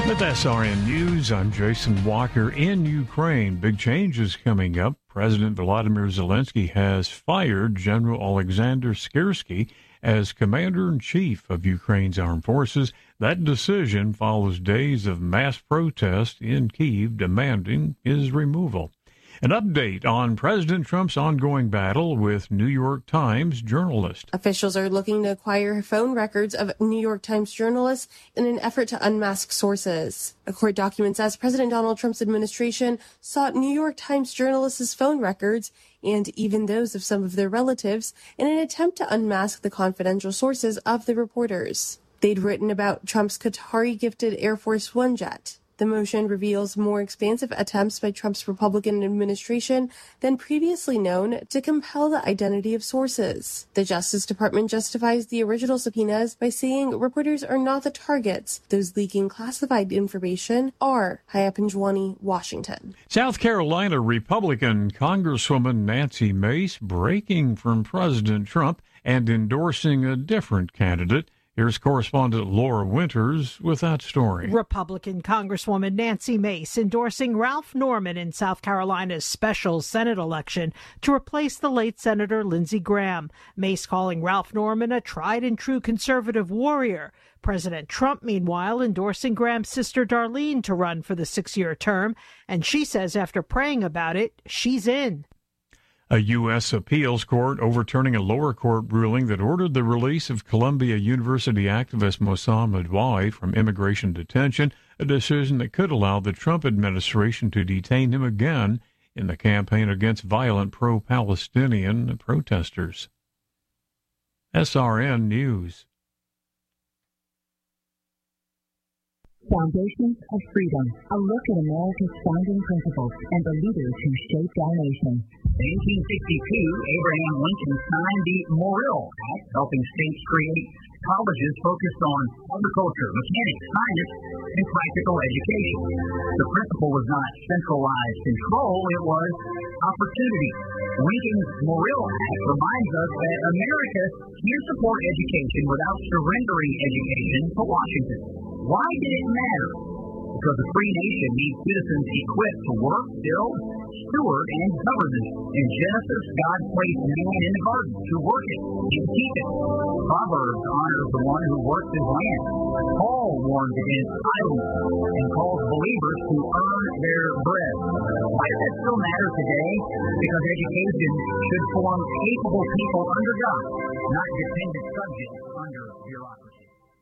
With SRN News, I'm Jason Walker. In Ukraine, big changes coming up. President Volodymyr Zelensky has fired General Alexander Syrskyi as Commander-in-Chief of Ukraine's armed forces. That decision follows days of mass protest in Kyiv demanding his removal. An update on President Trump's ongoing battle with New York Times journalists. Officials are looking to acquire phone records of New York Times journalists in an effort to unmask sources. A court document says President Donald Trump's administration sought New York Times journalists' phone records and even those of some of their relatives in an attempt to unmask the confidential sources of the reporters. They'd written about Trump's Qatari-gifted Air Force One jet. The motion reveals more expansive attempts by Trump's Republican administration than previously known to compel the identity of sources. The Justice Department justifies the original subpoenas by saying reporters are not the targets. Those leaking classified information are. Haya Pinjwani, Washington. South Carolina Republican Congresswoman Nancy Mace breaking from President Trump and endorsing a different candidate. Here's correspondent Laura Winters with that story. Republican Congresswoman Nancy Mace endorsing Ralph Norman in South Carolina's special Senate election to replace the late Senator Lindsey Graham. Mace calling Ralph Norman a tried-and-true conservative warrior. President Trump, meanwhile, endorsing Graham's sister Darlene to run for the 6-year term. And she says after praying about it, she's in. A U.S. appeals court overturning a lower court ruling that ordered the release of Columbia University activist Mohamed Wahid from immigration detention, a decision that could allow the Trump administration to detain him again in the campaign against violent pro-Palestinian protesters. SRN News. Foundations of Freedom, a look at America's founding principles and the leaders who shaped our nation. In 1862, Abraham Lincoln signed the Morrill Act, helping states create colleges focused on agriculture, mechanics, science, and practical education. The principle was not centralized control, it was opportunity. Lincoln's Morrill Act reminds us that America can support education without surrendering education to Washington. Why did it matter? Because a free nation needs citizens equipped to work, build, steward, and govern it. In Genesis, God placed man in the garden to work it and keep it. Proverbs honors the one who works his land. Paul warns against idleness and calls believers to earn their bread. Why does that still matter today? Because education should form capable people under God, not dependent subjects under bureaucracy.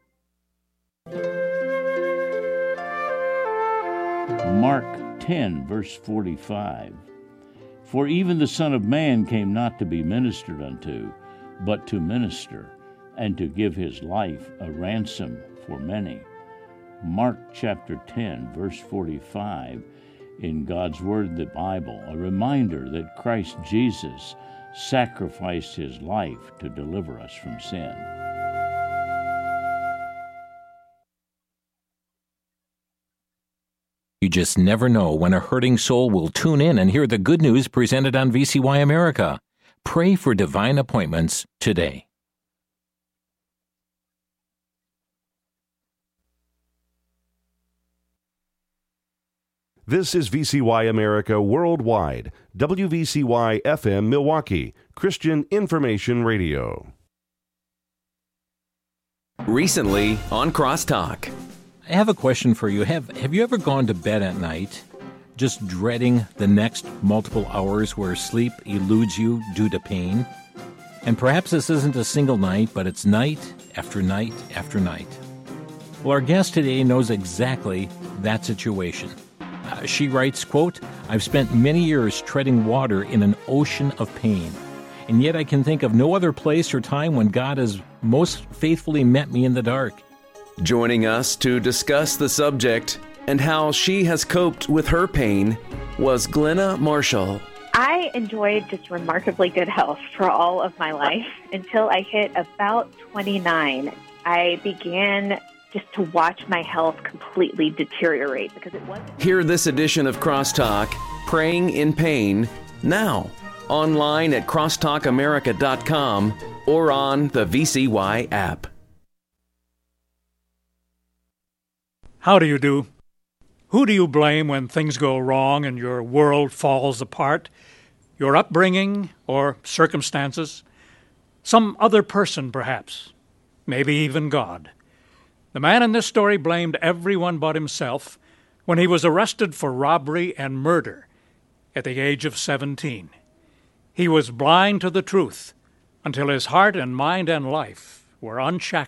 Mark 10, verse 45. For even the Son of Man came not to be ministered unto, but to minister, and to give his life a ransom for many. Mark chapter 10, verse 45, in God's Word, the Bible, a reminder that Christ Jesus sacrificed his life to deliver us from sin. You just never know when a hurting soul will tune in and hear the good news presented on VCY America. Pray for divine appointments today. This is VCY America Worldwide, WVCY FM Milwaukee, Christian Information Radio. Recently on Crosstalk. I have a question for you. Have you ever gone to bed at night just dreading the next multiple hours where sleep eludes you due to pain? And perhaps this isn't a single night, but it's night after night after night. Well, our guest today knows exactly that situation. She writes, quote, I've spent many years treading water in an ocean of pain, and yet I can think of no other place or time when God has most faithfully met me in the dark. Joining us to discuss the subject and how she has coped with her pain was Glenna Marshall. I enjoyed just remarkably good health for all of my life until I hit about 29. I began just to watch my health completely deteriorate because it wasn't. Hear this edition of Crosstalk, Praying in Pain, now, online at crosstalkamerica.com or on the VCY app. How do you do? Who do you blame when things go wrong and your world falls apart? Your upbringing or circumstances? Some other person, perhaps. Maybe even God. The man in this story blamed everyone but himself when he was arrested for robbery and murder at the age of 17. He was blind to the truth until his heart and mind and life were unshackled.